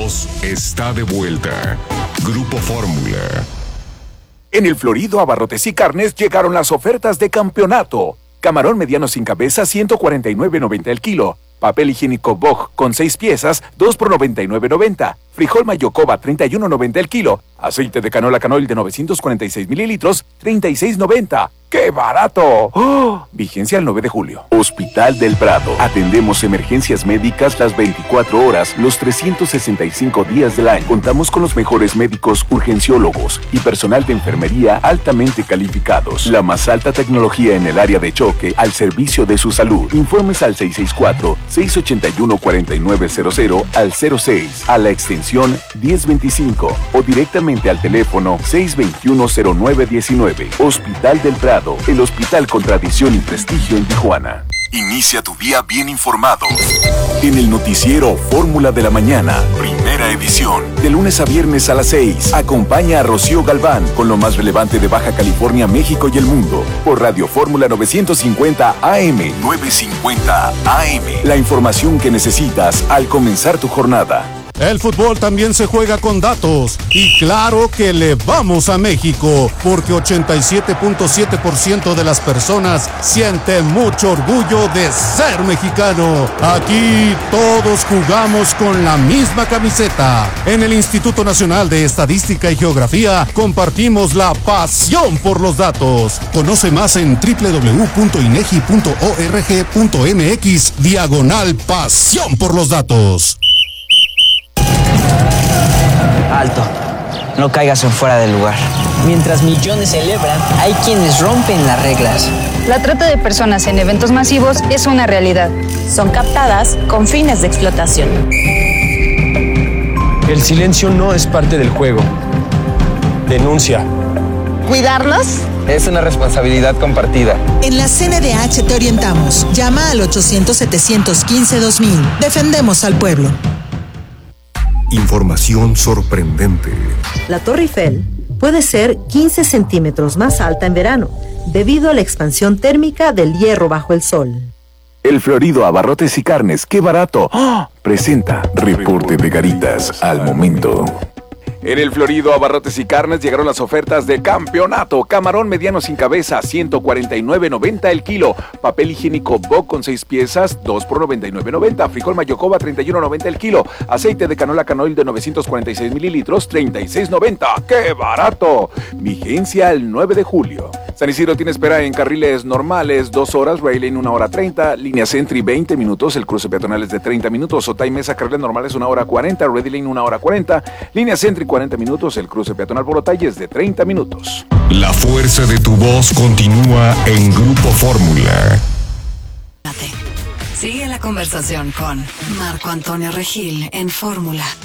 voz está de vuelta. Grupo Fórmula. En el Florido Abarrotes y Carnes llegaron las ofertas de campeonato. Camarón mediano sin cabeza, 149.90 el kilo. Papel higiénico Bog con 6 piezas, 2 por 99.90. Frijol Mayocoba, 31.90 el kilo. Aceite de canola Canoil de 946 mililitros, 36.90. ¡Qué barato! ¡Oh! Vigencia el 9 de julio. Hospital del Prado. Atendemos emergencias médicas las 24 horas, los 365 días del año. Contamos con los mejores médicos urgenciólogos y personal de enfermería altamente calificados. La más alta tecnología en el área de choque al servicio de su salud. Informes al 664-681-4900 al 06, a la extensión 1025 o directamente al teléfono 621-0919. Hospital del Prado. El hospital con tradición y prestigio en Tijuana. Inicia tu día bien informado. En el noticiero Fórmula de la Mañana, primera edición. De lunes a viernes a las 6. Acompaña a Rocío Galván con lo más relevante de Baja California, México y el mundo. Por Radio Fórmula 950 AM. 950 AM. La información que necesitas al comenzar tu jornada. El fútbol también se juega con datos. Y claro que le vamos a México, porque 87.7% de las personas sienten mucho orgullo de ser mexicano. Aquí todos jugamos con la misma camiseta. En el Instituto Nacional de Estadística y Geografía compartimos la pasión por los datos. Conoce más en www.inegi.org.mx/pasión por los datos. Alto, no caigas en fuera del lugar. Mientras millones celebran, hay quienes rompen las reglas. La trata de personas en eventos masivos es una realidad. Son captadas con fines de explotación. El silencio no es parte del juego. Denuncia. ¿Cuidarlos? Es una responsabilidad compartida. En la CNDH te orientamos. Llama al 800-715-2000. Defendemos al pueblo. Información sorprendente. La Torre Eiffel puede ser 15 centímetros más alta en verano, debido a la expansión térmica del hierro bajo el sol. El Florido Abarrotes y Carnes, ¡qué barato! ¡Oh! Presenta Reporte de Garitas al momento. En el Florido Abarrotes y Carnes llegaron las ofertas de campeonato. Camarón mediano sin cabeza, 149.90 el kilo. Papel higiénico Bog con 6 piezas, 2 por 99.90. Frijol Mayocoba, 31.90 el kilo. Aceite de canola Canoil de 946 mililitros, 36.90. ¡Qué barato! Vigencia el 9 de julio. San Isidro tiene espera en carriles normales, 2 horas, Rail Lane 1 hora 30, línea Sentry 20 minutos, el cruce peatonal es de 30 minutos, Otay Mesa carriles normales 1 hora 40, Ready Lane 1 hora 40, línea Sentry 40 minutos, el cruce peatonal por Otay es de 30 minutos. La fuerza de tu voz continúa en Grupo Fórmula. Sigue la conversación con Marco Antonio Regil en Fórmula.